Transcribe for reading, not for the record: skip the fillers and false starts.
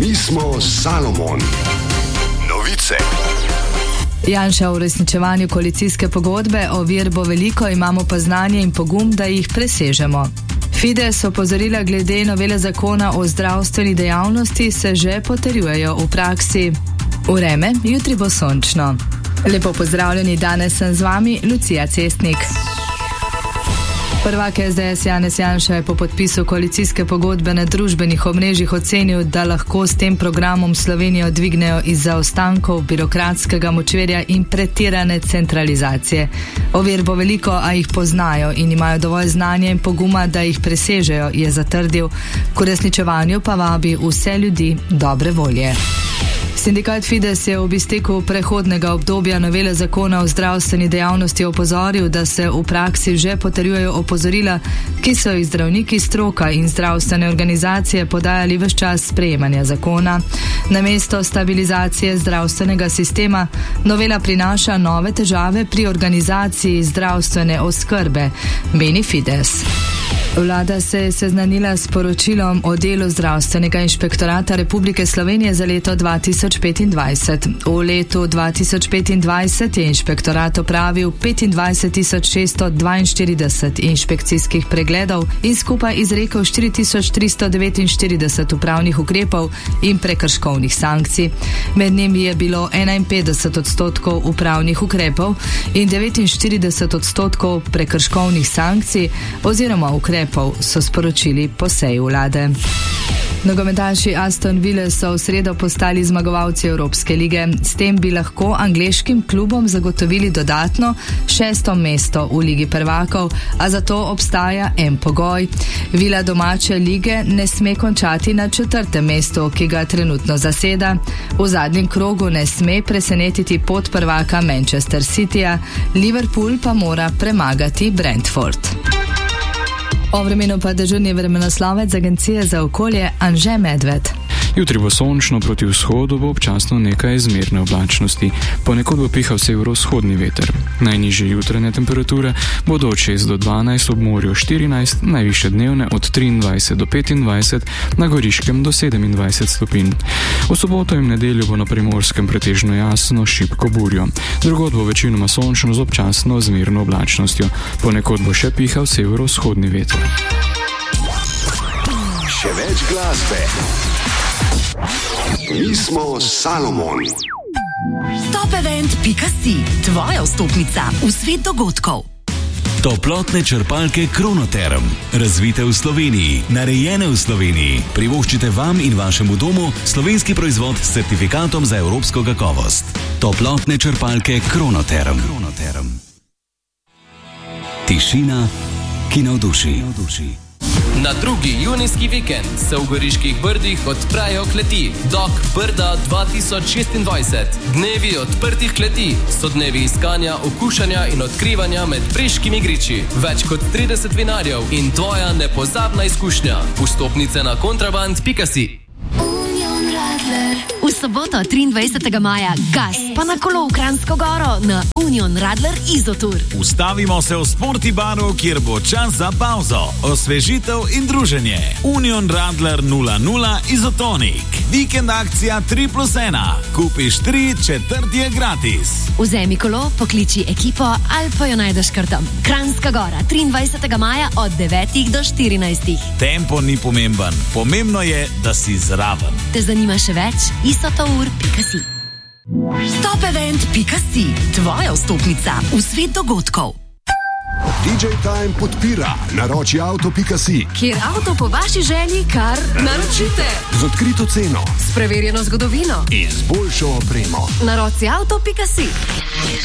Mi smo Salomon. Novice. Janša o uresničevanju koalicijske pogodbe, ovir bo veliko, imamo pa znanje in pogum, da jih presežemo. Fides opozorila glede novele zakona o zdravstveni dejavnosti se že potrjujejo v praksi. Vreme, jutri bo sončno. Lepo pozdravljeni, danes sem z vami Lucija Cestnik. Prvak SDS Janez Janša je po podpisu koalicijske pogodbe na družbenih omrežjih ocenil, da lahko s tem programom Slovenijo dvignejo iz zaostankov, birokratskega močvirja in pretirane centralizacije. Ovir bo veliko, a jih poznajo in imajo dovolj znanja in poguma, da jih presežejo, je zatrdil. K uresničevanju pa vabi vse ljudi dobre volje. Sindikat Fides je ob izteku prehodnega obdobja novele zakona o zdravstveni dejavnosti opozoril, da se v praksi že potrjujejo opozorila, ki so jih zdravniki, stroka in zdravstvene organizacije podajali ves čas sprejemanja zakona. Namesto stabilizacije zdravstvenega sistema novela prinaša nove težave pri organizaciji zdravstvene oskrbe, meni Fides. Vlada se je seznanila s poročilom o delu Zdravstvenega inšpektorata Republike Slovenije za leto 2025. V letu 2025 je inšpektorat opravil 25.642 inšpekcijskih pregledov in skupaj izrekel 4.349 upravnih ukrepov in prekrškovnih sankcij. Med njimi je bilo 51% upravnih ukrepov in 49% prekrškovnih sankcij oziroma ukrepov, so sporočili po seji vlade. Nogometaši Aston Ville so v sredo postali zmagovalci Evropske lige. S tem bi lahko angleškim klubom zagotovili dodatno 6. mesto v Ligi prvakov, a za to obstaja en pogoj. Villa domače lige ne sme končati na 4. mestu, ki ga trenutno zaseda. V zadnjem krogu ne sme presenetiti podprvaka Manchester Cityja, Liverpool pa mora premagati Brentford. O vremenu pa dežurni vremenoslovec Agencije za okolje Anže Medved. Jutri bo sončno, proti vzhodu bo občasno nekaj zmerne oblačnosti. Ponekod bo pihal severovzhodni veter. Najnižje jutranje temperature bodo od 6 do 12, ob morju 14, najvišje dnevne od 23 do 25, na Goriškem do 27 stopinj. V soboto in nedeljo bo na Primorskem pretežno jasno, šibko burjo. Drugod bo večinoma sončno z občasno zmerno oblačnostjo. Ponekod bo še pihal severovzhodni veter. Še več glasbe. Mi smo Salomon. Topevent.si, tvoja vstopnica v svet dogodkov. Toplotne črpalke Kronoterm. Razvite v Sloveniji, narejene v Sloveniji. Privoščite vam in vašemu domu slovenski proizvod s certifikatom za evropsko kakovost. Toplotne črpalke Kronoterm. Tišina, ki navduši. Na drugi junijski vikend se v Goriških Brdih odprejo kleti Dok Brda 2026. Dnevi odprtih kleti so dnevi iskanja, okušanja in odkrivanja med Preškimi griči. Več kot 30 vinarjev in tvoja nepozabna izkušnja. Vstopnice na kontraband.si. V soboto 23. maja gas pa na kolo v Kranjsko Goro na Union Radler Izotour. Ustavimo se v Sporti baru, kjer bo čas za pauzo, osvežitev in druženje. Union Radler 00 Izotonik. Vikend akcija 3+1. Kupiš 3, četrti je gratis. Vzemi kolo, pokliči ekipo ali pa jo najdeš kar tam. Kranjska Gora 23. maja od 9 do 14. Tempo ni pomemben. Pomembno je, da si zraven. Te zanima še več? isotour.si. Topevent.si, tvoja vstopnica v svet dogodkov. DJ Time podpira naroči auto.si, Kjer avto po vaši želji kar naročite. z odkrito ceno S preverjeno zgodovino. in z boljšo opremo. Naroči auto.si.